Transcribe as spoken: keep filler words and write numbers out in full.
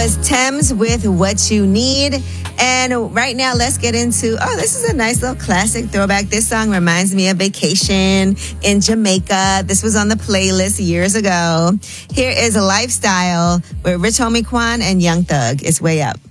is Thames with What You Need. And right now, let's get into, oh, this is a nice little classic throwback. This song reminds me of vacation in Jamaica. This was on the playlist years ago. Here is a Lifestyle with Rich Homie Quan and Young Thug. It's Way Up.